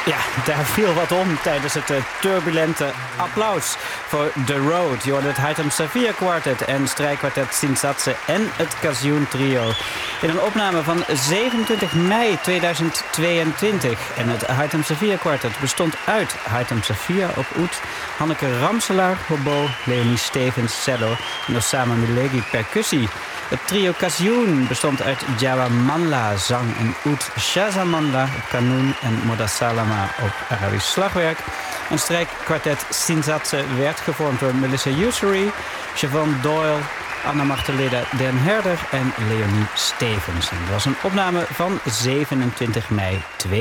Ja, daar viel wat om tijdens het turbulente applaus voor The Road. Je hoorde het Haitham Safir Quartet en strijkkwartet Sinsatse en het Kasioen Trio. In een opname van 27 mei 2022. En het Haitham Safir Quartet bestond uit Haitham Safir op oud, Hanneke Ramselaar, hobo, Leonie Stevens, cello en Osama Milegi percussie. Het trio Kasioen bestond uit Jawa Manla, zang en oud, Shaza Manla op kanoen en Moda Salama op Arabisch slagwerk. Een strijkkwartet Sinsatse werd gevormd door Melissa Usury, Siobhan Doyle, Anna Marteleda Den Herder en Leonie Stevens. En dat was een opname van 27 mei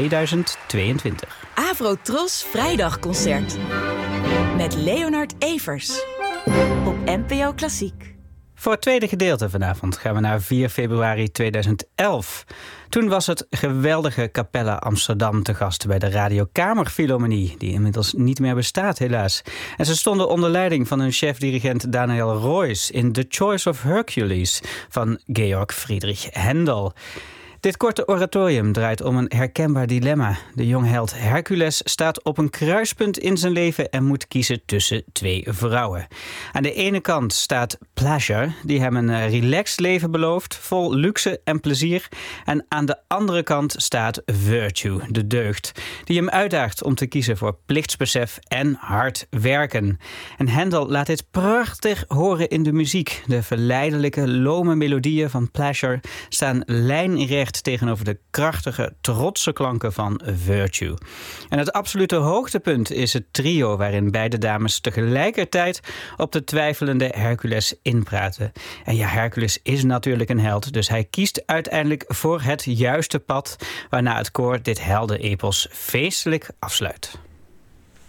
2022. Avrotros Vrijdagconcert met Leonard Evers op NPO Klassiek. Voor het tweede gedeelte vanavond gaan we naar 4 februari 2011. Toen was het geweldige Capella Amsterdam te gast bij de Radiokamerfilharmonie, die inmiddels niet meer bestaat helaas. En ze stonden onder leiding van hun chef-dirigent Daniel Roys in The Choice of Hercules van Georg Friedrich Händel. Dit korte oratorium draait om een herkenbaar dilemma. De jongheld Hercules staat op een kruispunt in zijn leven en moet kiezen tussen 2 vrouwen. Aan de ene kant staat Pleasure, die hem een relaxed leven belooft, vol luxe en plezier. En aan de andere kant staat Virtue, de deugd, die hem uitdaagt om te kiezen voor plichtsbesef en hard werken. En Händel laat dit prachtig horen in de muziek. De verleidelijke, lome melodieën van Pleasure staan lijnrecht tegenover de krachtige, trotse klanken van Virtue. En het absolute hoogtepunt is het trio waarin beide dames tegelijkertijd op de twijfelende Hercules inpraten. En ja, Hercules is natuurlijk een held, dus hij kiest uiteindelijk voor het juiste pad, waarna het koor dit heldenepos feestelijk afsluit.